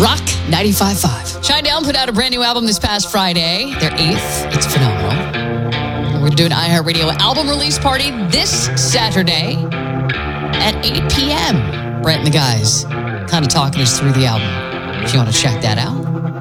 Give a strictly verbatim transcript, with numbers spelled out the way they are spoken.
Rock ninety-five point five. Shinedown put out a brand new album this past Friday, their eighth. It's phenomenal. We're doing an iHeartRadio album release party this Saturday at eight p.m. Brent and the guys kind of talking us through the album. If you want to check that out,